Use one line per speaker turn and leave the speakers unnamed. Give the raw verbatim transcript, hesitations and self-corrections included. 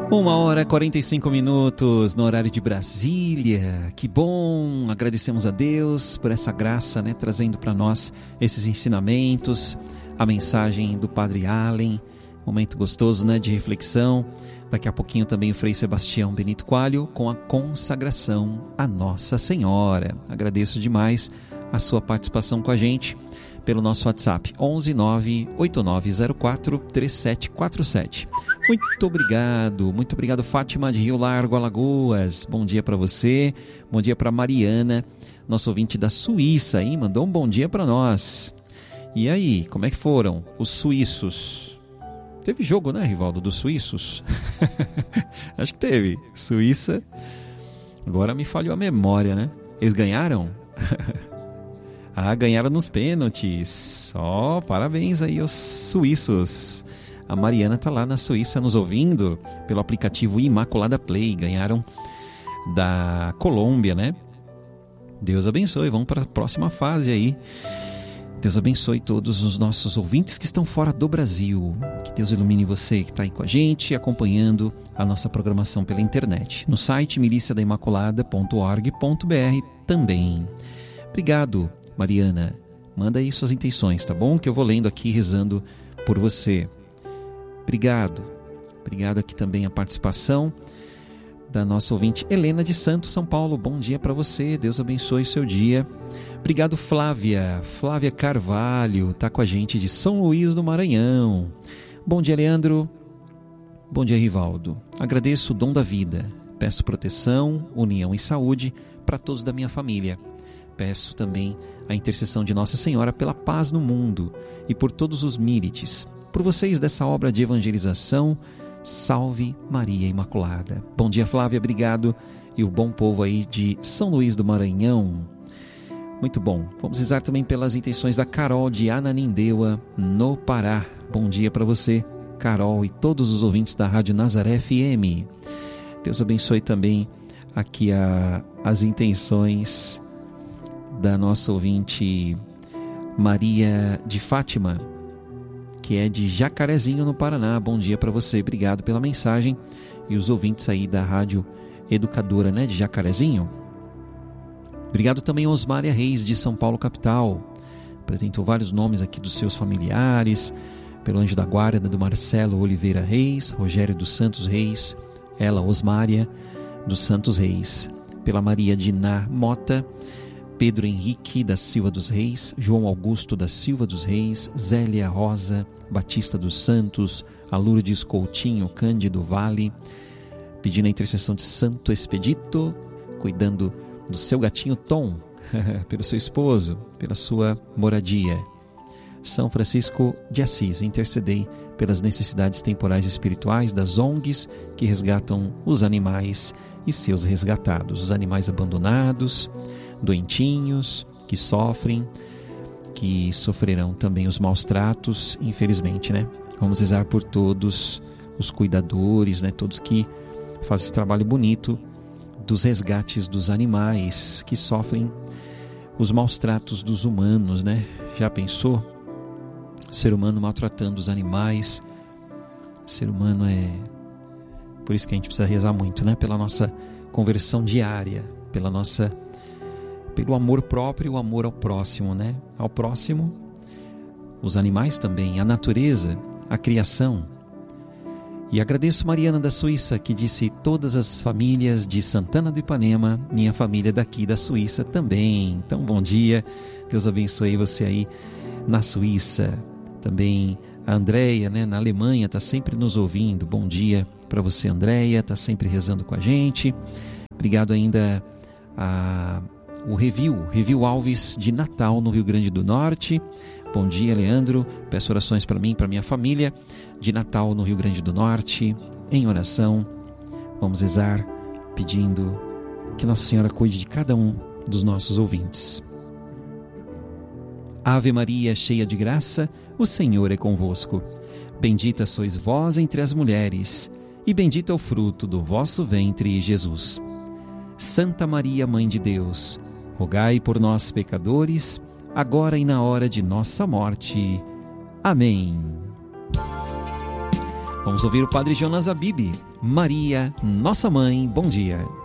Uma hora e quarenta e cinco minutos no horário de Brasília. Que bom, agradecemos a Deus por essa graça, né, trazendo para nós esses ensinamentos, a mensagem do Padre Allen, momento gostoso, né, de reflexão. Daqui a pouquinho também o Frei Sebastião Benito Coelho com a consagração à Nossa Senhora. Agradeço demais a sua participação com a gente pelo nosso WhatsApp onze nove oito nove zero quatro três sete quatro sete. Muito obrigado, muito obrigado, Fátima de Rio Largo, Alagoas. Bom dia para você, bom dia para Mariana, nosso ouvinte da Suíça, hein? Mandou um bom dia para nós. E aí, como é que foram os suíços? Teve jogo, né, Rivaldo, dos suíços? Acho que teve. Suíça, agora me falhou a memória, né? Eles ganharam? Ah, ganharam nos pênaltis. Ó, oh, parabéns aí aos suíços. A Mariana está lá na Suíça nos ouvindo pelo aplicativo Imaculada Play. Ganharam da Colômbia, né? Deus abençoe. Vamos para a próxima fase aí. Deus abençoe todos os nossos ouvintes que estão fora do Brasil. Que Deus ilumine você que está aí com a gente, acompanhando a nossa programação pela internet. No site milícia da imaculada ponto org ponto br também. Obrigado, Mariana. Manda aí suas intenções, tá bom? Que eu vou lendo aqui, rezando por você. Obrigado. Obrigado aqui também a participação da nossa ouvinte Helena de Santos, São Paulo. Bom dia para você. Deus abençoe o seu dia. Obrigado, Flávia. Flávia Carvalho está com a gente de São Luís do Maranhão. Bom dia, Leandro. Bom dia, Rivaldo. Agradeço o dom da vida. Peço proteção, união e saúde para todos da minha família. Peço também a intercessão de Nossa Senhora pela paz no mundo e por todos os mírites, por vocês dessa obra de evangelização. Salve Maria Imaculada. Bom dia, Flávia, obrigado. E o bom povo aí de São Luís do Maranhão. Muito bom. Vamos rezar também pelas intenções da Carol de Ananindeua, no Pará. Bom dia para você, Carol, e todos os ouvintes da Rádio Nazaré F M. Deus abençoe também aqui a, as intenções da nossa ouvinte Maria de Fátima, que é de Jacarezinho, no Paraná. Bom dia para você, obrigado pela mensagem. E os ouvintes aí da Rádio Educadora, né, de Jacarezinho. Obrigado também a Osmária Reis, de São Paulo, capital. Apresentou vários nomes aqui dos seus familiares. Pelo anjo da guarda do Marcelo Oliveira Reis, Rogério dos Santos Reis, ela, Osmária dos Santos Reis. Pela Maria Diná Mota, Pedro Henrique da Silva dos Reis, João Augusto da Silva dos Reis, Zélia Rosa Batista dos Santos, a Lourdes Coutinho Cândido Vale, pedindo a intercessão de Santo Expedito, cuidando do seu gatinho Tom, pelo seu esposo, pela sua moradia. São Francisco de Assis, intercedei pelas necessidades temporais e espirituais das O N Gs que resgatam os animais e seus resgatados, os animais abandonados, doentinhos, que sofrem, que sofrerão também os maus tratos, infelizmente, né? Vamos rezar por todos os cuidadores, né? Todos que fazem esse trabalho bonito dos resgates dos animais que sofrem os maus tratos dos humanos, né? Já pensou? O ser humano maltratando os animais. O ser humano é... Por isso que a gente precisa rezar muito, né? Pela nossa conversão diária, pela nossa... pelo amor próprio e o amor ao próximo, né? Ao próximo, os animais também, a natureza, a criação. E agradeço Mariana da Suíça, que disse: todas as famílias de Santana do Ipanema, minha família daqui da Suíça também. Então, bom dia, Deus abençoe você aí na Suíça. Também a Andréia, né, na Alemanha, está sempre nos ouvindo. Bom dia para você, Andréia, está sempre rezando com a gente. Obrigado ainda a... o Review, Review Alves de Natal, no Rio Grande do Norte. Bom dia, Leandro. Peço orações para mim e para minha família de Natal, no Rio Grande do Norte. Em oração, vamos rezar pedindo que Nossa Senhora cuide de cada um dos nossos ouvintes. Ave Maria, cheia de graça, o Senhor é convosco. Bendita sois vós entre as mulheres, e bendito é o fruto do vosso ventre, Jesus. Santa Maria, Mãe de Deus, rogai por nós, pecadores, agora e na hora de nossa morte. Amém. Vamos ouvir o Padre Jonas Abib. Maria, nossa mãe, bom dia.